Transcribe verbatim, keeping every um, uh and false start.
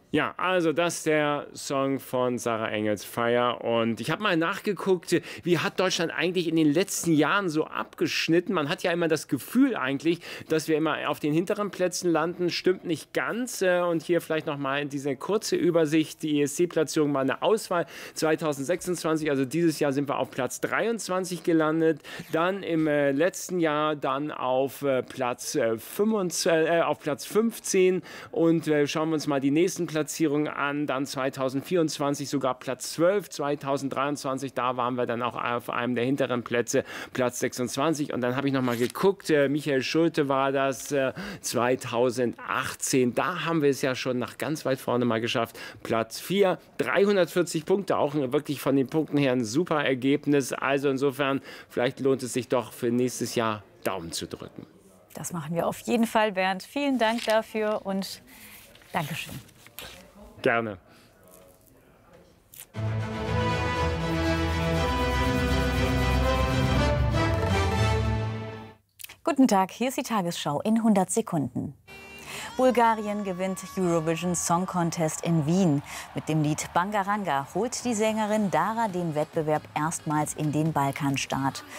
Ja, also das ist der Song von Sarah Engels, Fire. Und ich habe mal nachgeguckt, wie hat Deutschland eigentlich in den letzten Jahren so abgeschnitten? Man hat ja immer das Gefühl eigentlich, dass wir immer auf den hinteren Plätzen landen. Stimmt nicht ganz. Und hier vielleicht noch mal diese kurze Übersicht. Die E S C-Platzierung mal eine Auswahl. zweitausendsechsundzwanzig, also dieses Jahr sind wir auf Platz dreiundzwanzig gelandet. Dann im äh, letzten Jahr dann auf äh, Platz äh, fünfundzwanzig, äh, auf Platz fünfzehn. Und äh, schauen wir uns mal die nächsten Platzierungen an, dann zweitausendvierundzwanzig sogar Platz zwölf, zweitausenddreiundzwanzig, da waren wir dann auch auf einem der hinteren Plätze, Platz sechsundzwanzig. Und dann habe ich noch mal geguckt, äh, Michael Schulte war das äh, zweitausendachtzehn, da haben wir es ja schon nach ganz weit vorne mal geschafft, Platz vier, dreihundertvierzig Punkte, auch wirklich von den Punkten her ein super Ergebnis. Also insofern, vielleicht lohnt es sich doch für nächstes Jahr Daumen zu drücken. Das machen wir auf jeden Fall, Bernd. Vielen Dank dafür und Dankeschön. Gerne. Guten Tag, hier ist die Tagesschau in hundert Sekunden. Bulgarien gewinnt Eurovision Song Contest in Wien. Mit dem Lied Bangaranga holt die Sängerin Dara den Wettbewerb erstmals in den Balkanstaat.